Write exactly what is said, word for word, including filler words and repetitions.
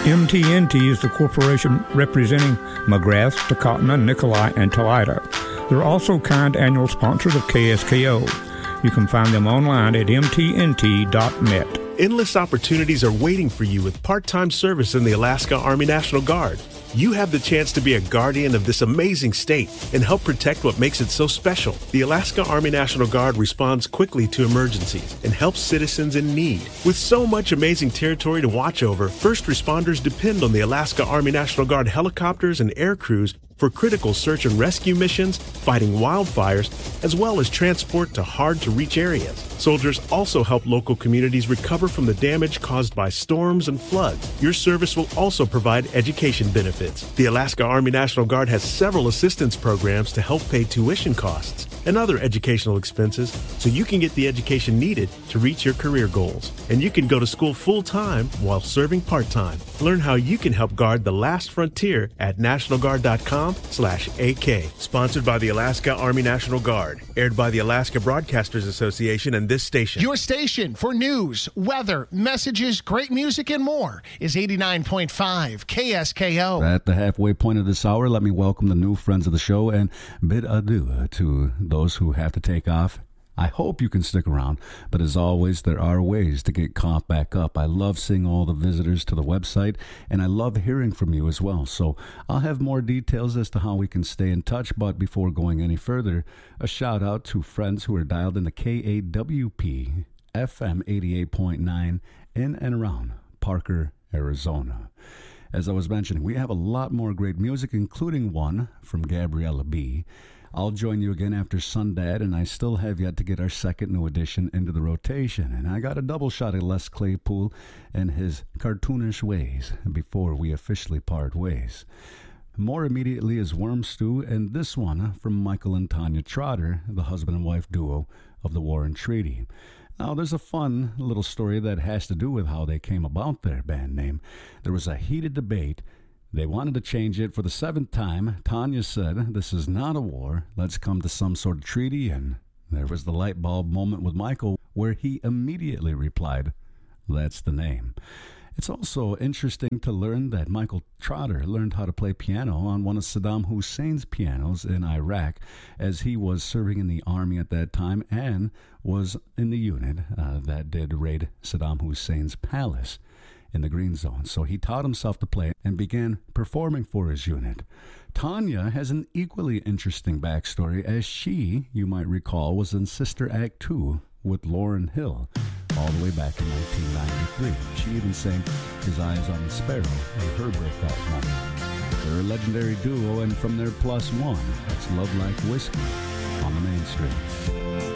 M T N T is the corporation representing McGrath, Takotna, Nikolai, and Talida. They're also kind annual sponsors of K S K O. You can find them online at m t n t dot net. Endless opportunities are waiting for you with part-time service in the Alaska Army National Guard. You have the chance to be a guardian of this amazing state and help protect what makes it so special. The Alaska Army National Guard responds quickly to emergencies and helps citizens in need. With so much amazing territory to watch over, first responders depend on the Alaska Army National Guard helicopters and air crews for critical search and rescue missions, fighting wildfires, as well as transport to hard-to-reach areas. Soldiers also help local communities recover from the damage caused by storms and floods. Your service will also provide education benefits. The Alaska Army National Guard has several assistance programs to help pay tuition costs and other educational expenses so you can get the education needed to reach your career goals. And you can go to school full-time while serving part-time. Learn how you can help guard the last frontier at national guard dot com slash A K. Sponsored by the Alaska Army National Guard. Aired by the Alaska Broadcasters Association and this station. Your station for news, weather, messages, great music, and more is eighty-nine point five K S K O. At the halfway point of this hour, let me welcome the new friends of the show and bid adieu to those who have to take off. I hope you can stick around, but as always, there are ways to get caught back up. I love seeing all the visitors to the website, and I love hearing from you as well. So I'll have more details as to how we can stay in touch, but before going any further, a shout out to friends who are dialed into K A W P F M eighty-eight point nine in and around Parker, Arizona. As I was mentioning, we have a lot more great music, including one from Gabriella B. I'll join you again after Sundad, and I still have yet to get our second new edition into the rotation. And I got a double shot at Les Claypool and his cartoonish ways before we officially part ways. More immediately is Worm Stew, and this one from Michael and Tanya Trotter, the husband and wife duo of the Warren Treaty. Now, there's a fun little story that has to do with how they came about their band name. There was a heated debate. They wanted to change it for the seventh time. Tanya said, "This is not a war. Let's come to some sort of treaty." And there was the light bulb moment with Michael where he immediately replied, "That's the name." It's also interesting to learn that Michael Trotter learned how to play piano on one of Saddam Hussein's pianos in Iraq, as he was serving in the army at that time and was in the unit uh, that did raid Saddam Hussein's palace in the Green Zone. So he taught himself to play and began performing for his unit. Tanya has an equally interesting backstory, as she, you might recall, was in Sister Act two with Lauryn Hill all the way back in nineteen ninety-three. She even sang His Eyes on the Sparrow in her breakout moment. They're a legendary duo, and from their plus one, it's Love Like Whiskey on the Mainstream.